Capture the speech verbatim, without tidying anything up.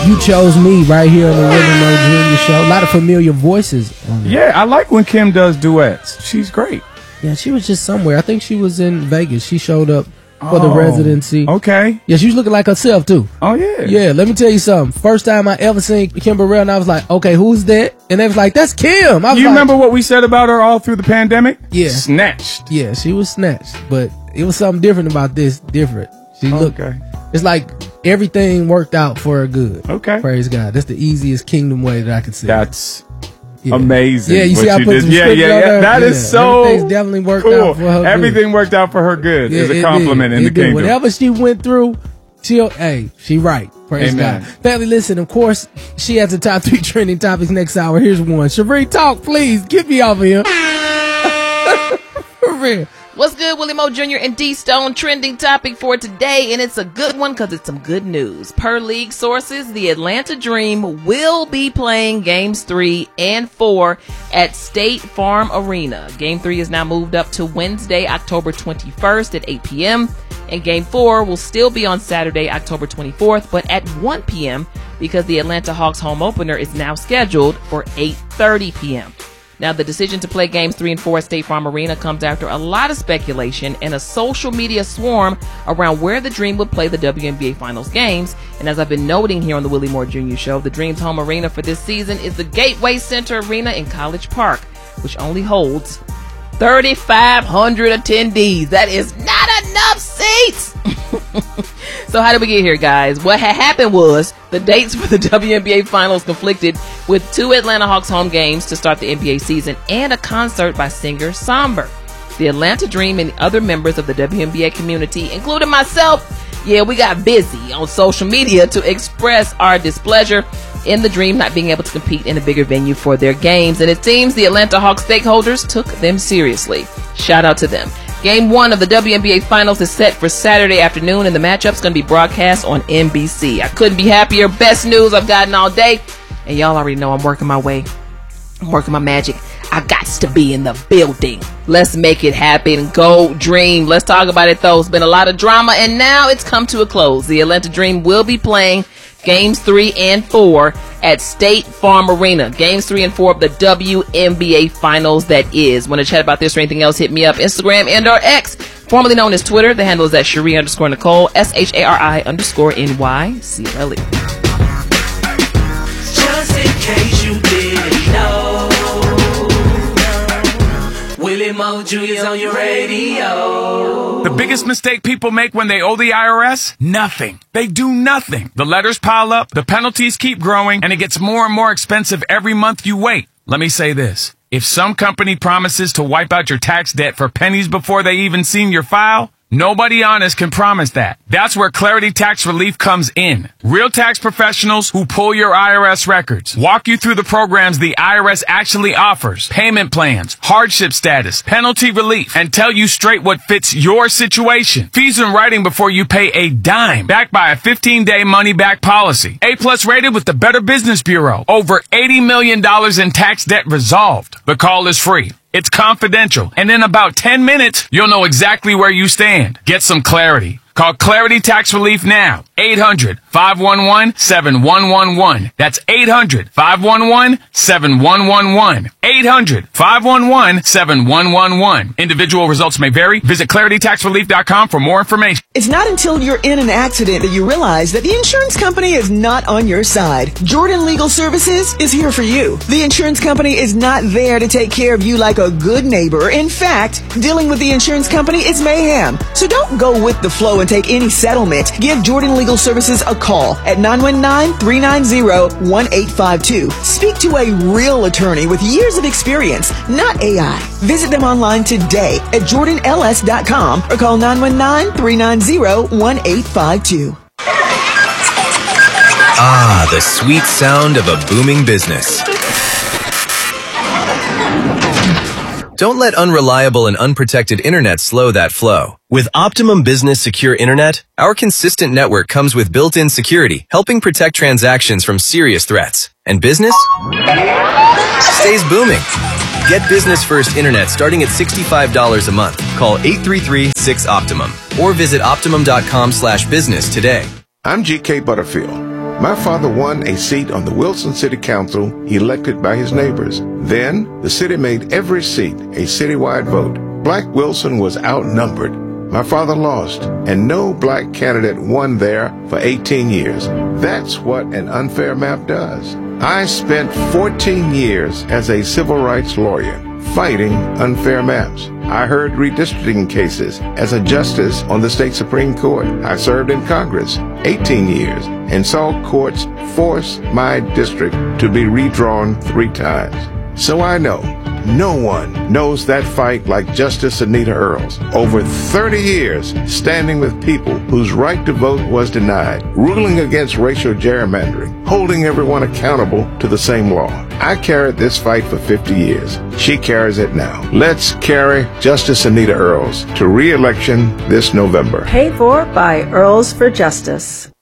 you chose me right here on the Willie Mo Junior Show. A lot of familiar voices. Yeah, I like when Kim does duets. She's great. Yeah, she was just somewhere. I think she was in Vegas. She showed up for oh, the residency. Okay. Yeah, she was looking like herself, too. Oh, yeah. Yeah, let me tell you something. First time I ever seen Kim Burrell, and I was like, okay, who's that? And they was like, that's Kim. I was you like, remember what we said about her all through the pandemic? Yeah. Snatched. Yeah, she was snatched. But it was something different about this. Different. She looked. Okay. It's like everything worked out for her good. Okay. Praise God. That's the easiest kingdom way that I could say. That's yeah. amazing. Yeah, you see, I you put did. some Yeah, yeah, yeah. there. That yeah. is so Everything's definitely worked cool. out for her Everything good. worked out for her good. Yeah, is a it compliment did. in it the did. kingdom. Whatever she went through, she'll, hey, she right. Praise Amen. God. Family, listen, of course, she has the top three trending topics next hour. Here's one. Cherie, talk, please. Get me off of here. For real. What's good, Willie Mo Junior and D Stone? Trending topic for today, and it's a good one because it's some good news. Per league sources, the Atlanta Dream will be playing games three and four at State Farm Arena. Game three is now moved up to Wednesday, October twenty-first at eight p.m. and game four will still be on Saturday, October twenty-fourth, but at one p.m. because the Atlanta Hawks home opener is now scheduled for eight thirty p.m. Now, the decision to play games three and four at State Farm Arena comes after a lot of speculation and a social media swarm around where the Dream would play the W N B A Finals games. And as I've been noting here on the Willie Moore Junior Show, the Dream's home arena for this season is the Gateway Center Arena in College Park, which only holds thirty-five hundred attendees. That is not enough seats. So how did we get here, guys? What had happened was the dates for the W N B A Finals conflicted with two Atlanta Hawks home games to start the N B A season and a concert by singer Somber. The Atlanta Dream and other members of the W N B A community, including myself, yeah, we got busy on social media to express our displeasure in the Dream not being able to compete in a bigger venue for their games. And it seems the Atlanta Hawks stakeholders took them seriously. Shout out to them. Game one of the W N B A Finals is set for Saturday afternoon, and the matchup's going to be broadcast on N B C. I couldn't be happier. Best news I've gotten all day. And y'all already know I'm working my way. I'm working my magic. I got to be in the building. Let's make it happen. Go Dream. Let's talk about it, though. It's been a lot of drama, and now it's come to a close. The Atlanta Dream will be playing games three and four at State Farm Arena. Games three and four of the W N B A Finals, that is. Want to chat about this or anything else, hit me up. Instagram and or X, formerly known as Twitter. The handle is at Cherie underscore Nicole, S H A R I underscore N Y C L L E. Just in case you didn't know, Willie Mo Junior's on your radio. The biggest mistake people make when they owe the I R S? Nothing. They do nothing. The letters pile up, the penalties keep growing, and it gets more and more expensive every month you wait. Let me say this. If some company promises to wipe out your tax debt for pennies before they even seen your file, nobody honest can promise that. That's where Clarity Tax Relief comes in. Real tax professionals who pull your I R S records, walk you through the programs the I R S actually offers, payment plans, hardship status, penalty relief, and tell you straight what fits your situation. Fees in writing before you pay a dime, backed by a fifteen-day money-back policy. A-plus rated with the Better Business Bureau. Over eighty million dollars in tax debt resolved. The call is free. It's confidential. And in about ten minutes, you'll know exactly where you stand. Get some clarity. Call Clarity Tax Relief now. eight hundred, five one one, seven one one one. That's eight hundred, five one one, seven one one one. eight hundred, five one one, seven one one one. Individual results may vary. Visit clarity tax relief dot com for more information. It's not until you're in an accident that you realize that the insurance company is not on your side. Jordan Legal Services is here for you. The insurance company is not there to take care of you like a good neighbor. In fact, dealing with the insurance company is mayhem. So don't go with the flow and take any settlement. Give Jordan Legal Services a call at nine one nine, three nine zero, one eight five two. Speak to a real attorney with years of experience, not A I. Visit them online today at jordan l s dot com or call nine one nine, three nine zero, one eight five two. Ah, the sweet sound of a booming business. Don't let unreliable and unprotected internet slow that flow. With Optimum Business Secure Internet, our consistent network comes with built-in security, helping protect transactions from serious threats. And business stays booming. Get business first internet starting at sixty-five dollars a month. Call eight three three, six, Optimum or visit optimum dot com slash business today. I'm G K Butterfield. My father won a seat on the Wilson City Council, elected by his neighbors. Then, the city made every seat a citywide vote. Black Wilson was outnumbered. My father lost, and no black candidate won there for eighteen years. That's what an unfair map does. I spent fourteen years as a civil rights lawyer fighting unfair maps. I heard redistricting cases as a justice on the state Supreme Court. I served in Congress eighteen years and saw courts force my district to be redrawn three times. So I know no one knows that fight like Justice Anita Earls. Over thirty years standing with people whose right to vote was denied, ruling against racial gerrymandering, holding everyone accountable to the same law. I carried this fight for fifty years. She carries it now. Let's carry Justice Anita Earls to re-election this November. Paid for by Earls for Justice.